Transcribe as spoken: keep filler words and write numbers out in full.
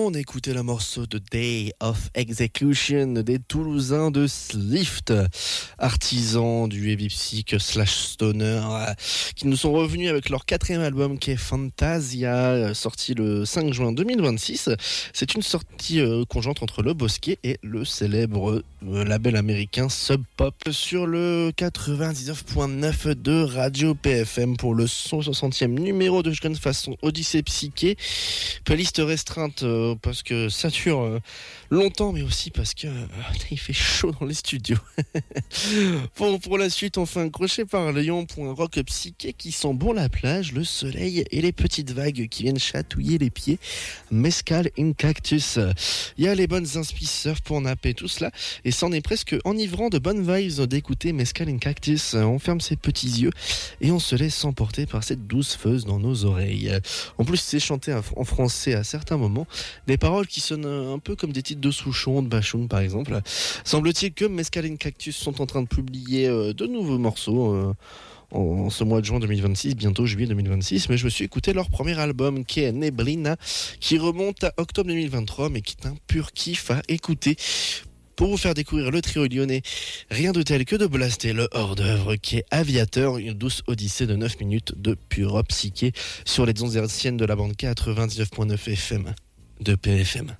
On écoutait le morceau de Day of Execution des Toulousains de Slift, artisans du heavy psych slash stoner, euh, qui nous sont revenus avec leur quatrième album qui est Fantasia, euh, sorti le cinq juin deux mille vingt-six. C'est une sortie euh, conjointe entre Le Bosquet et le célèbre euh, label américain Sub Pop sur le quatre-vingt-dix-neuf point neuf de Radio P F M pour le cent soixantième numéro de Jeune Façon Odyssée Psyché. Playlist restreinte euh, parce que ça dure euh, longtemps, mais aussi parce que euh, il fait chaud dans les studios. Bon, pour la suite, on fait un crochet par Lyon pour un rock psyché qui sent bon la plage, le soleil et les petites vagues qui viennent chatouiller les pieds. Mescal in Cactus. Il y a les bonnes inspi surf pour napper tout cela, et c'en est presque enivrant de bonnes vibes d'écouter Mescal in Cactus. On ferme ses petits yeux et on se laisse emporter par cette douce feuze dans nos oreilles. En plus, c'est chanté en français à certains moments, des paroles qui sonnent un peu comme des titres de Souchon, de Bachoun par exemple. Semble-t-il que Mescal in Cactus sont en train de publier euh, de nouveaux morceaux euh, en, en ce mois de juin deux mille vingt-six, bientôt juillet deux mille vingt-six, mais je me suis écouté leur premier album qui est Neblina, qui remonte à octobre deux mille vingt-trois, mais qui est un pur kiff à écouter. Pour vous faire découvrir le trio lyonnais, rien de tel que de blaster le hors-d'œuvre qui est Aviateur, une douce odyssée de neuf minutes de pure rock psyché sur les ondes hertziennes de la bande quatre-vingt-dix-neuf point neuf F M de P F M.